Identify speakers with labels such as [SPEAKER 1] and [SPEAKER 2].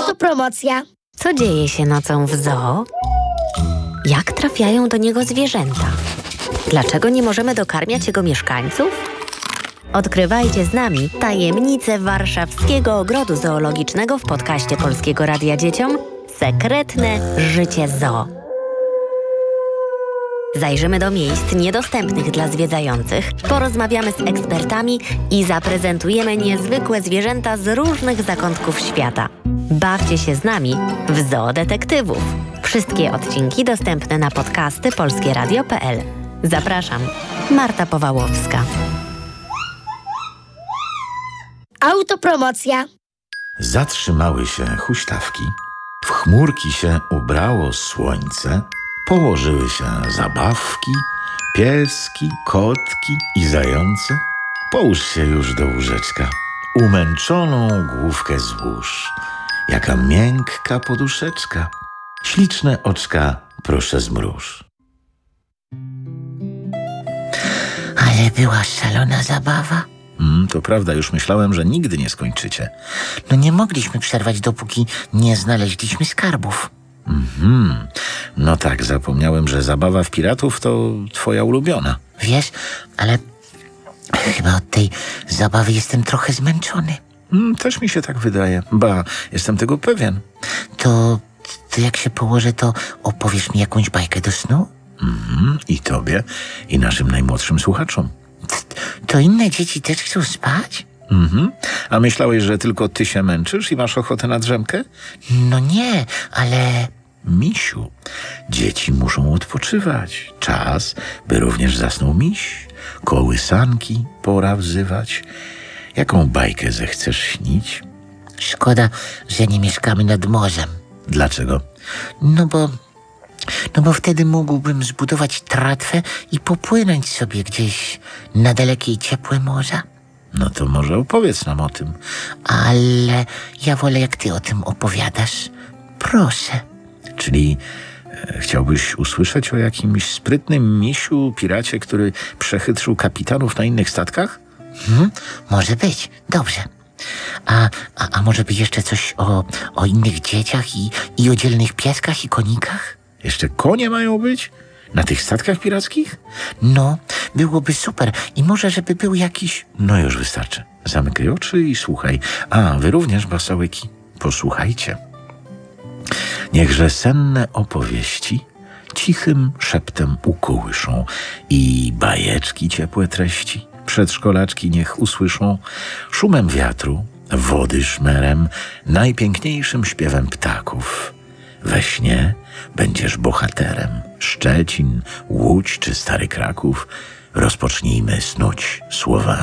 [SPEAKER 1] Autopromocja.
[SPEAKER 2] Co dzieje się nocą w zoo? Jak trafiają do niego zwierzęta? Dlaczego nie możemy dokarmiać jego mieszkańców? Odkrywajcie z nami tajemnice warszawskiego ogrodu zoologicznego w podcaście Polskiego Radia Dzieciom Sekretne życie zoo. Zajrzymy do miejsc niedostępnych dla zwiedzających, porozmawiamy z ekspertami i zaprezentujemy niezwykłe zwierzęta z różnych zakątków świata. Bawcie się z nami w Zoo Detektywów. Wszystkie odcinki dostępne na podcasty polskieradio.pl. Zapraszam, Marta Powałowska.
[SPEAKER 1] Autopromocja.
[SPEAKER 3] Zatrzymały się huśtawki, w chmurki się ubrało słońce, położyły się zabawki, pieski, kotki i zające. Połóż się już do łóżeczka, umęczoną główkę złóż. Jaka miękka poduszeczka, śliczne oczka proszę zmruż.
[SPEAKER 4] Ale była szalona zabawa.
[SPEAKER 3] To prawda, już myślałem, że nigdy nie skończycie.
[SPEAKER 4] No nie mogliśmy przerwać, dopóki nie znaleźliśmy skarbów.
[SPEAKER 3] No tak, zapomniałem, że zabawa w piratów to twoja ulubiona.
[SPEAKER 4] Wiesz, ale chyba od tej zabawy jestem trochę zmęczony.
[SPEAKER 3] Też mi się tak wydaje. Ba, jestem tego pewien.
[SPEAKER 4] To jak się położę, to opowiesz mi jakąś bajkę do snu?
[SPEAKER 3] I tobie, i naszym najmłodszym słuchaczom.
[SPEAKER 4] To inne dzieci też chcą spać?
[SPEAKER 3] A myślałeś, że tylko ty się męczysz i masz ochotę na drzemkę?
[SPEAKER 4] No nie, ale...
[SPEAKER 3] Misiu, dzieci muszą odpoczywać. Czas, by również zasnął miś. Kołysanki pora wzywać. Jaką bajkę zechcesz śnić?
[SPEAKER 4] Szkoda, że nie mieszkamy nad morzem.
[SPEAKER 3] Dlaczego?
[SPEAKER 4] No bo wtedy mógłbym zbudować tratwę i popłynąć sobie gdzieś na dalekie i ciepłe morza.
[SPEAKER 3] No to może opowiedz nam o tym.
[SPEAKER 4] Ale ja wolę, jak ty o tym opowiadasz. Proszę.
[SPEAKER 3] Czyli chciałbyś usłyszeć o jakimś sprytnym misiu, piracie, który przechytrzył kapitanów na innych statkach?
[SPEAKER 4] Może być. Dobrze. A może być jeszcze coś o innych dzieciach i o dzielnych pieskach i konikach?
[SPEAKER 3] Jeszcze konie mają być? Na tych statkach pirackich?
[SPEAKER 4] No, byłoby super. I może, żeby był jakiś...
[SPEAKER 3] No już wystarczy. Zamykaj oczy i słuchaj. A, wy również, basałyki. Posłuchajcie. Niechże senne opowieści cichym szeptem ukołyszą i bajeczki ciepłe treści przedszkolaczki niech usłyszą szumem wiatru, wody szmerem, najpiękniejszym śpiewem ptaków. We śnie będziesz bohaterem. Szczecin, Łódź czy Stary Kraków. Rozpocznijmy snuć słowa